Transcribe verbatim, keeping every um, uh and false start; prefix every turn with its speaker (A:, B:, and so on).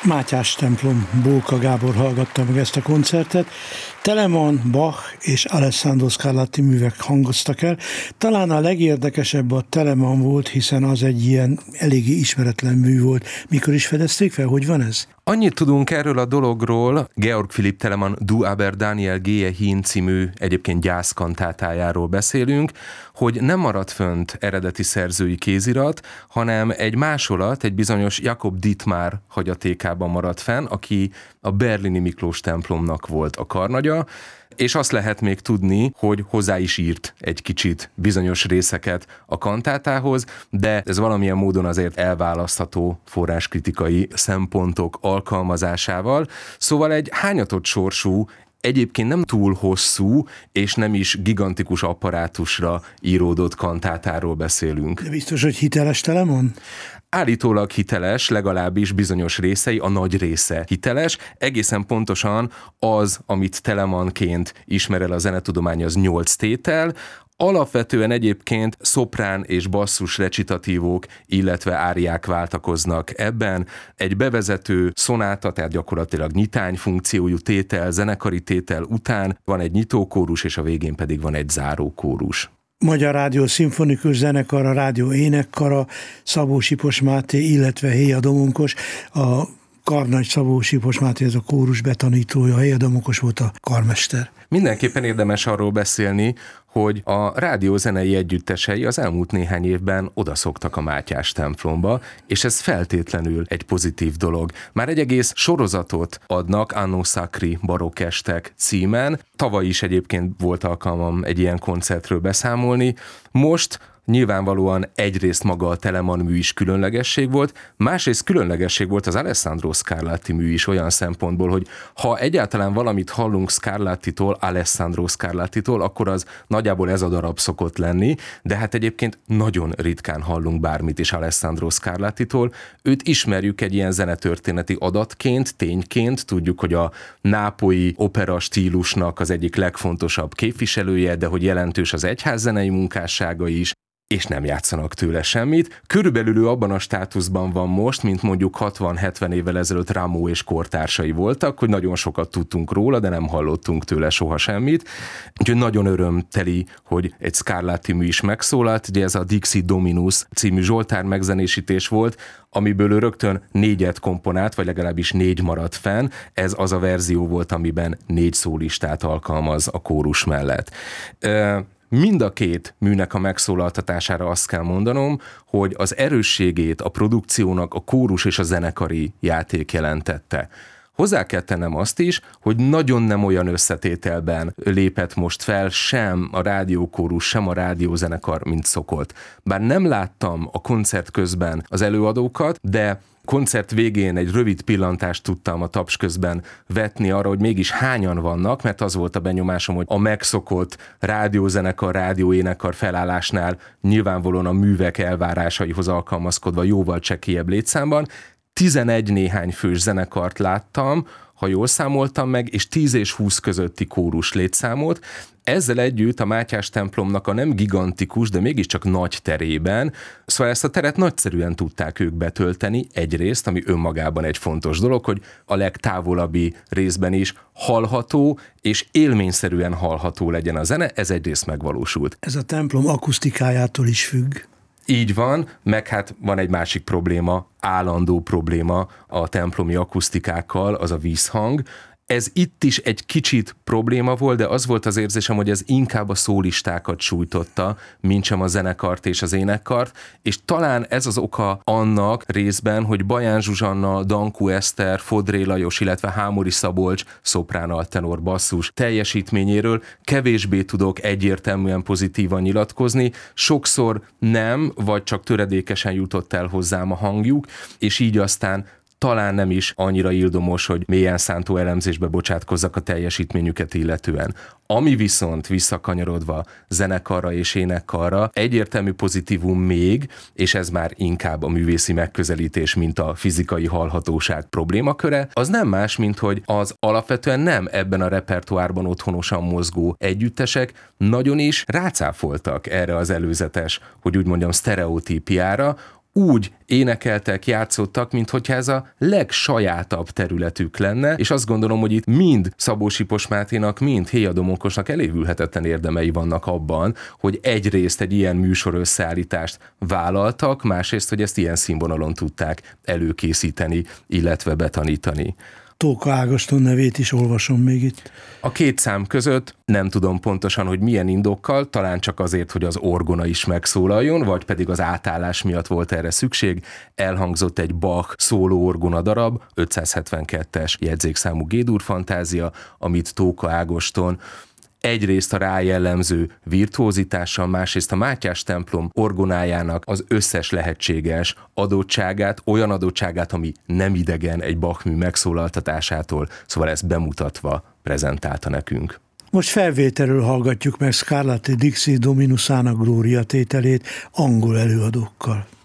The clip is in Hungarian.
A: Mátyás templom, Bóka Gábor hallgatta meg ezt a koncertet. Telemann, Bach és Alessandro Scarlatti művek hangoztak el. Talán a legérdekesebb a Telemann volt, hiszen az egy ilyen eléggé ismeretlen mű volt. Mikor is fedezték fel? Hogy van ez?
B: Annyit tudunk erről a dologról, Georg Philipp Telemann Du aber Daniel gehe hin című egyébként gyászkantátájáról beszélünk, hogy nem maradt fönt eredeti szerzői kézirat, hanem egy másolat, egy bizonyos Jakob Dittmar hagyatékában maradt fenn, aki a berlini Miklós templomnak volt a karnagya, és azt lehet még tudni, hogy hozzá is írt egy kicsit bizonyos részeket a kantátához, de ez valamilyen módon azért elválasztható forráskritikai szempontok alkalmazásával. Szóval egy hányatott sorsú, egyébként nem túl hosszú, és nem is gigantikus apparátusra íródott kantátáról beszélünk.
A: De biztos, hogy hiteles Telemann?
B: Állítólag hiteles, legalábbis bizonyos részei, a nagy része hiteles. Egészen pontosan az, amit Telemannként ismer el a zenetudomány, az nyolc tétel. Alapvetően egyébként szoprán és basszus recitatívók, illetve áriák váltakoznak ebben. Egy bevezető szonáta, tehát gyakorlatilag nyitány funkciójú tétel, zenekari tétel után van egy nyitókórus, és a végén pedig van egy zárókórus.
A: Magyar Rádió Szimfonikus Zenekara, Rádió Énekkara, Szabó Sipos Máté, illetve Héja Domonkos, a karnagy Szabó Sipos Máté, ez a kórus betanítója, Héja Domonkos volt a karmester.
B: Mindenképpen érdemes arról beszélni, hogy a rádiózenei együttesei az elmúlt néhány évben odaszoktak a Mátyás templomba, és ez feltétlenül egy pozitív dolog. Már egy egész sorozatot adnak Anno Sacri barokkestek címen. Tavaly is egyébként volt alkalmam egy ilyen koncertről beszámolni. Most nyilvánvalóan egyrészt maga a Telemann mű is különlegesség volt, másrészt különlegesség volt az Alessandro Scarlatti mű is olyan szempontból, hogy ha egyáltalán valamit hallunk Scarlattitól, Alessandro Scarlattitól, akkor az nagyjából ez a darab szokott lenni, de hát egyébként nagyon ritkán hallunk bármit is Alessandro Scarlattitól. Őt ismerjük egy ilyen zenetörténeti adatként, tényként, tudjuk, hogy a nápolyi opera stílusnak az egyik legfontosabb képviselője, de hogy jelentős az egyházzenei munkássága is, és nem játszanak tőle semmit. Körülbelül ő abban a státuszban van most, mint mondjuk hatvan-hetven évvel ezelőtt Rameau és kortársai voltak, hogy nagyon sokat tudtunk róla, de nem hallottunk tőle soha semmit. Úgyhogy nagyon örömteli, hogy egy Scarlatti mű is megszólalt, ugye ez a Dixit Dominus című zsoltár megzenésítés volt, amiből ő rögtön négyet komponált, vagy legalábbis négy maradt fenn. Ez az a verzió volt, amiben négy szólistát alkalmaz a kórus mellett. Mind a két műnek a megszólaltatására azt kell mondanom, hogy az erősségét a produkciónak a kórus és a zenekari játék jelentette. Hozzá kell tennem azt is, hogy nagyon nem olyan összetételben lépett most fel sem a rádiókórus, sem a rádiózenekar, mint szokott. Bár nem láttam a koncert közben az előadókat, de koncert végén egy rövid pillantást tudtam a taps közben vetni arra, hogy mégis hányan vannak, mert az volt a benyomásom, hogy a megszokott rádiózenekar, rádióénekkar felállásnál nyilvánvalóan a művek elvárásaihoz alkalmazkodva jóval csekélyebb létszámban. tizenegy néhány fős zenekart láttam, ha jól számoltam meg, és tíz és húsz közötti kórus létszámot. Ezzel együtt a Mátyás templomnak a nem gigantikus, de mégiscsak nagy terében, szóval ezt a teret nagyszerűen tudták ők betölteni egyrészt, ami önmagában egy fontos dolog, hogy a legtávolabbi részben is hallható és élményszerűen hallható legyen a zene, ez egyrészt megvalósult.
A: Ez a templom akusztikájától is függ.
B: Így van, meg hát van egy másik probléma, állandó probléma a templomi akusztikákkal, az a vízhang. Ez itt is egy kicsit probléma volt, de az volt az érzésem, hogy ez inkább a szólistákat sújtotta, mintsem a zenekart és az énekkart, és talán ez az oka annak részben, hogy Baján Zsuzsanna, Dankó Eszter, Fodré Lajos, illetve Hámori Szabolcs, szoprán, altenor, basszus teljesítményéről kevésbé tudok egyértelműen pozitívan nyilatkozni, sokszor nem, vagy csak töredékesen jutott el hozzám a hangjuk, és így aztán talán nem is annyira ildomos, hogy mélyen szántó elemzésbe bocsátkozzak a teljesítményüket illetően. Ami viszont visszakanyarodva zenekarra és énekkarra egyértelmű pozitívum még, és ez már inkább a művészi megközelítés, mint a fizikai hallhatóság problémaköre, az nem más, mint hogy az alapvetően nem ebben a repertoárban otthonosan mozgó együttesek nagyon is rácáfoltak erre az előzetes, hogy úgy mondjam, sztereotípiára, úgy énekeltek, játszottak, minthogyha ez a legsajátabb területük lenne, és azt gondolom, hogy itt mind Szabó Sipos Máténak, mind Héja Domokosnak elévülhetetlen érdemei vannak abban, hogy egyrészt egy ilyen műsor összeállítást vállaltak, másrészt, hogy ezt ilyen színvonalon tudták előkészíteni, illetve betanítani.
A: Tóka Ágoston nevét is olvasom még itt.
B: A két szám között nem tudom pontosan, hogy milyen indokkal, talán csak azért, hogy az orgona is megszólaljon, vagy pedig az átállás miatt volt erre szükség, elhangzott egy Bach szóló orgona darab, ötszázhetvenkettes jegyzékszámú G-dur fantázia, amit Tóka Ágoston egyrészt a rá jellemző virtuózitással, másrészt a Mátyás templom orgonájának az összes lehetséges adottságát, olyan adottságát, ami nem idegen egy Bach mű megszólaltatásától, szóval ezt bemutatva prezentálta nekünk.
A: Most felvételről hallgatjuk meg Scarlatti Dixie Dominus Ana Gloria tételét angol előadókkal.